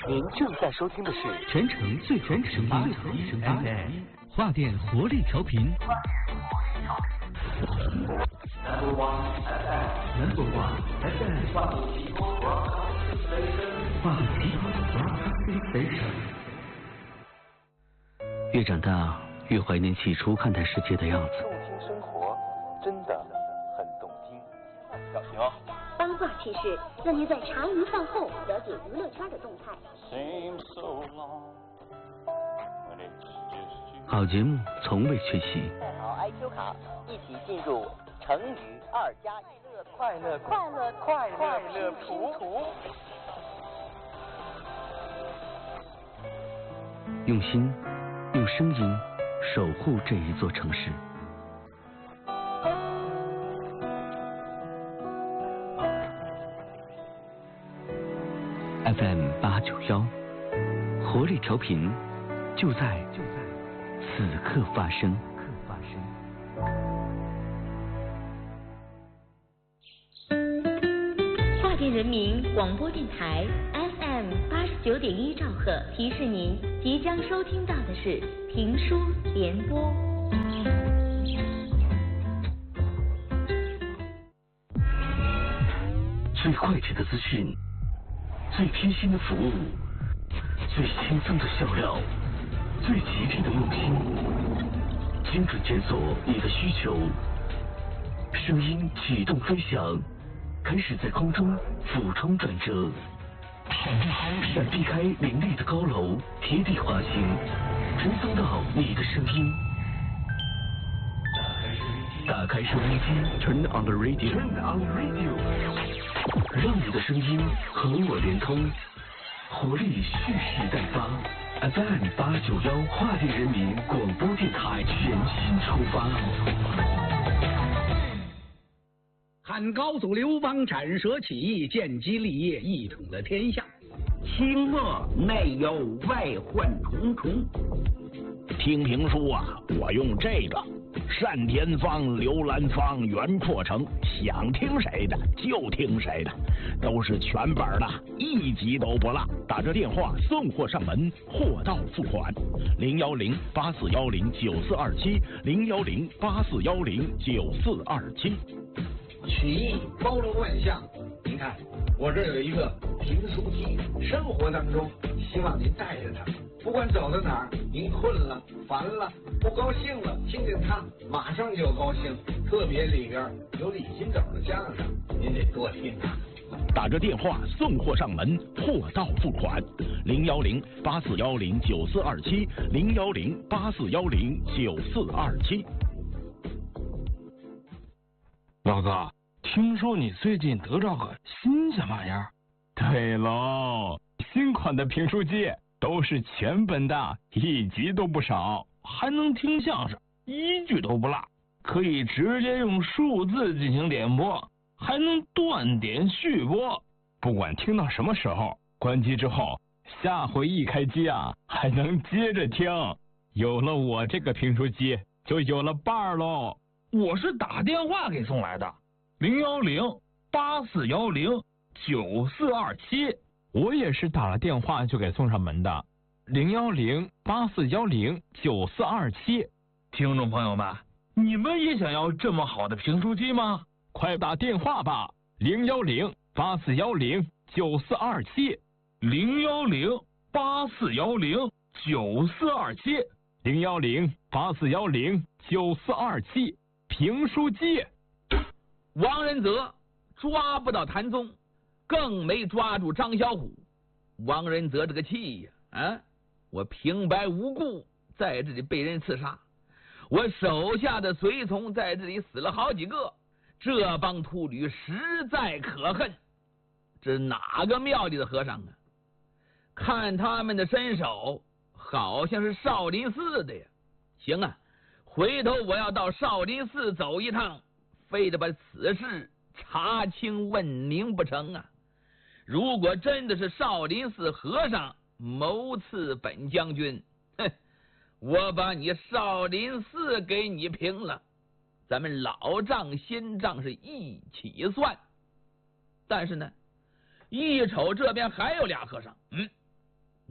您正在收听的是全城最全声音 FM 华电活力调频。 Number one FM，华东集团 Broadcasting Station。 越长大，越怀念起初看待世界的样子。 动听生活，真的很动听。小晴， 八卦趣事，让您在茶余饭后了解娱乐圈的动态。 好节目从未缺席。 带好 IQ 卡，一起进入成语2+1快乐图。 用心，用声音守护这一座城市。FM 891，活力调频，就在此刻发生。 华电人民广播电台 FM 89.1兆赫提示您，即将收听到的是评书联播。 最快捷的资讯，最贴心的服务，最轻松的笑料，最吉利的用心，精准检索你的需求，声音启动飞翔，开始在空中俯冲转折，闪避开林立的高楼，贴地滑行，传送到你的声音。打开收音机 ，Turn on the radio， 让你的声音和我连通，活力蓄势待发。FM 891华电人民广播电台全新出发。 汉高祖刘邦斩蛇起义，建基立业，一统了天下。 清末内忧外患重重。 听评书啊，我用这个单田芳、刘兰芳、袁阔成，想听谁的就听谁的，都是全本的，一集都不落。打这电话送货上门，货到付款。010-8410-9427，010-8410-9427。 曲艺包罗万象，您看我这有一个评书机，生活当中希望您带着它，不管走到哪儿，您困了、烦了、不高兴了，听见它马上就高兴。特别里边有李金斗的相声，您得多听它。 打着电话送货上门，货到付款。010-8410-9427，010-8410-9427。 老哥，听说你最近得着个新什么玩意儿？ 对喽，新款的评书机都是全本的，一集都不少， 还能听相声，一句都不落，可以直接用数字进行点播，还能断点续播。 不管听到什么时候，关机之后，下回一开机啊，还能接着听。有了我这个评书机，就有了伴儿喽。 我是打电话给送来的，010-8410-9427。 我也是打了电话就给送上门的，010-8410-9427。 听众朋友们，你们也想要这么好的评书机吗？ 快打电话吧，010-8410-9427， 010-8410-9427， 010-8410-9427。评书机。 王仁泽抓不到谭宗，更没抓住张小虎。王仁泽这个气呀，我平白无故在这里被人刺杀，我手下的随从在这里死了好几个，这帮秃驴实在可恨。这哪个庙里的和尚啊？看他们的身手，好像是少林寺的呀。行啊，回头我要到少林寺走一趟，非得把此事查清问明不成啊！如果真的是少林寺和尚谋刺本将军，我把你少林寺给你平了，咱们老账新账是一起算。但是呢，一瞅这边还有俩和尚，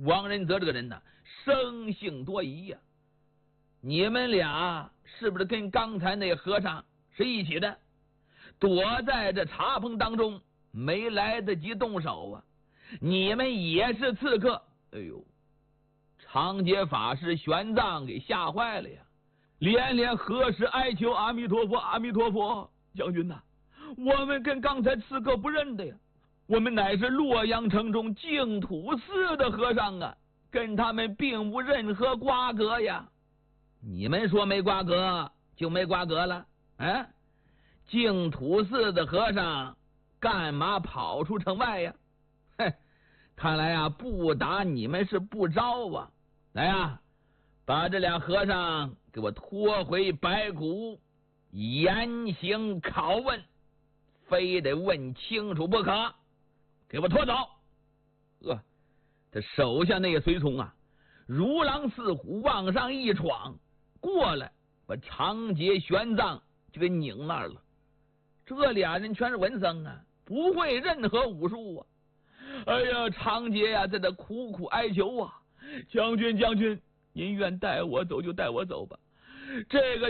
王仁泽这个人呢，生性多疑呀。你们俩是不是跟刚才那和尚是一起的？躲在这茶棚当中，没来得及动手啊！你们也是刺客！哎呦，长街法师玄奘给吓坏了呀，连连合十哀求阿弥陀佛，阿弥陀佛！将军呐，我们跟刚才刺客不认得呀，我们乃是洛阳城中净土寺的和尚啊，跟他们并无任何瓜葛呀。你们说没瓜葛就没瓜葛了，啊？净土寺的和尚干嘛跑出城外呀？嘿，看来啊，不打你们是不招啊！来呀，把这俩和尚给我拖回白骨，严刑拷问，非得问清楚不可。给我拖走！这手下那个随从啊，如狼似虎往上一闯，过来把长街玄奘就给拧那儿了。这俩人全是文僧啊，不会任何武术啊！哎呀，长街呀，在这苦苦哀求啊！将军，将军，您愿带我走就带我走吧。这个